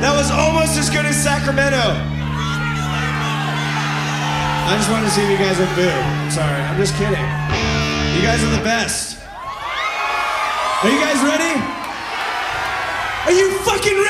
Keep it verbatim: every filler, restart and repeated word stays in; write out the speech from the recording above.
That was almost as good as Sacramento. I just wanted to see if you guys would boo. Sorry, I'm just kidding. You guys are the best. Are you guys ready? Are you fucking ready?